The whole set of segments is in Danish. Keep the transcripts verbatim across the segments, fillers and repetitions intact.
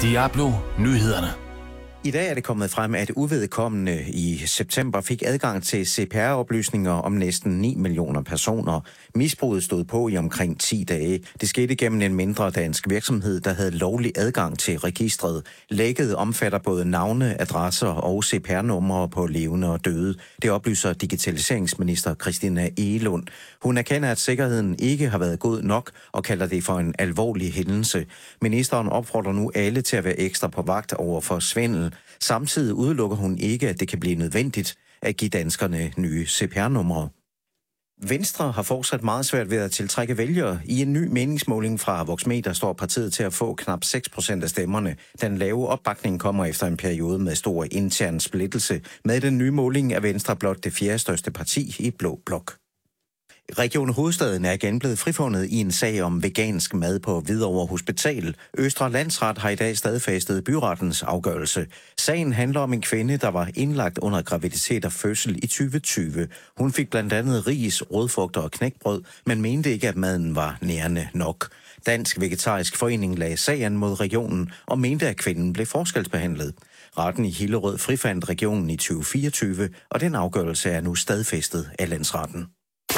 Diablo Nyhederne. I dag er det kommet frem, at uvedkommende i september fik adgang til C P R-oplysninger om næsten ni millioner personer. Misbruget stod på i omkring ti dage. Det skete gennem en mindre dansk virksomhed, der havde lovlig adgang til registret. Lækket omfatter både navne, adresser og C P R-numre på levende og døde. Det oplyser digitaliseringsminister Christina Egelund. Hun erkender, at sikkerheden ikke har været god nok og kalder det for en alvorlig hændelse. Ministeren opfordrer nu alle til at være ekstra på vagt over for svindel. Samtidig udelukker hun ikke, at det kan blive nødvendigt at give danskerne nye C P R-numre. Venstre har fortsat meget svært ved at tiltrække vælgere. I en ny meningsmåling fra Voxmeter står partiet til at få knap seks procent af stemmerne. Den lave opbakning kommer efter en periode med stor intern splittelse. Med den nye måling er Venstre blot det fjerde største parti i Blå Blok. Region Hovedstaden er igen blevet frifundet i en sag om vegansk mad på Hvidovre Hospital. Østre Landsret har i dag stadfæstet byrettens afgørelse. Sagen handler om en kvinde, der var indlagt under graviditet og fødsel i tyve tyve. Hun fik blandt andet ris, rødfrugter og knækbrød, men mente ikke, at maden var nærende nok. Dansk Vegetarisk Forening lagde sagen mod regionen og mente, at kvinden blev forskelsbehandlet. Retten i Hillerød frifandt regionen i tyve fireogtyve, og den afgørelse er nu stadfæstet af landsretten.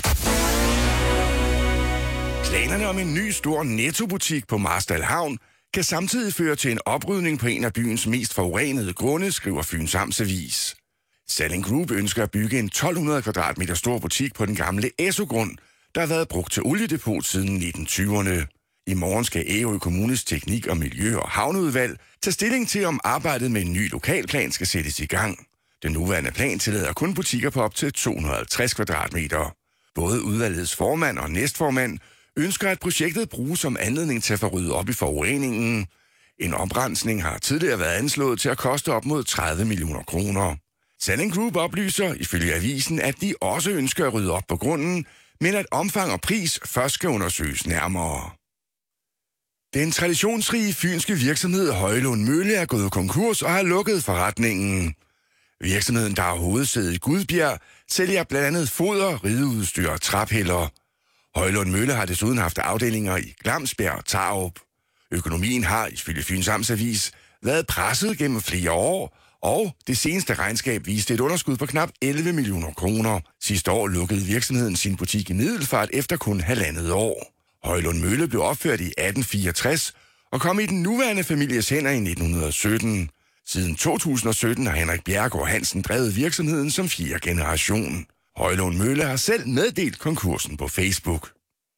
Planerne om en ny stor Netto-butik på Marstal Havn kan samtidig føre til en oprydning på en af byens mest forurenede grunde, skriver Fyns Amtsavis. Salling Group ønsker at bygge en tolv hundrede kvadratmeter stor butik på den gamle Esso-grund, der har været brugt til oliedepot siden nitten tyverne. I morgen skal Ærø Kommunes teknik- og miljø- og havneudvalg tage stilling til, om arbejdet med en ny lokalplan skal sættes i gang. Den nuværende plan tillader kun butikker på op til to hundrede og halvtreds kvadratmeter. Både udvalgets formand og næstformand ønsker, at projektet bruges som anledning til at få ryddet op i forureningen. En oprensning har tidligere været anslået til at koste op mod tredive millioner kroner. Salling Group oplyser ifølge avisen, at de også ønsker at rydde op på grunden, men at omfang og pris først skal undersøges nærmere. Den traditionsrige fynske virksomhed Højlund Mølle er gået konkurs og har lukket forretningen. Virksomheden, der har hovedsæde i Gudbjerg, sælger blandt andet foder, rideudstyr og traphælder. Højlund Mølle har desuden haft afdelinger i Glamsbjerg og Tarup. Økonomien har, ifølge Fyns Amtsavis, været presset gennem flere år, og det seneste regnskab viste et underskud på knap elleve millioner kroner. Sidste år lukkede virksomheden sin butik i Middelfart efter kun halvandet år. Højlund Mølle blev opført i atten fireogtres og kom i den nuværende families hænder i nitten sytten. Siden to tusind og sytten har Henrik Bjerregaard Hansen drevet virksomheden som fjerde generation. Højlund Mølle har selv meddelt konkursen på Facebook.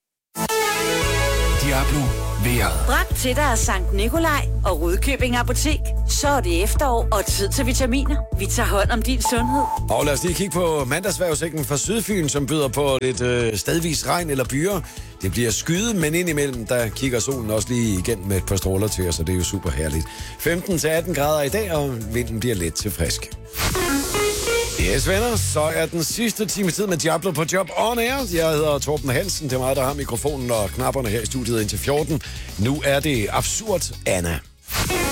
Diablo vejret. Bragt til dig af Sankt Nikolaj og Rudkøbing Apotek. Så er det efterår og tid til vitaminer. Vi tager hånd om din sundhed. Og lad os lige kigge på mandagsvejrudsigten fra Sydfyn, som byder på lidt øh, stedvis regn eller byer. Det bliver skyet, men indimellem, der kigger solen også lige igen med et par stråler til os, så det er jo super herligt. femten til atten grader i dag, og vinden bliver let til frisk. Yes, venner, så er den sidste time tid med Diablo på job on air. Jeg hedder Torben Hansen, det er mig, der har mikrofonen og knapperne her i studiet indtil fjorten. Nu er det absurd, Anna.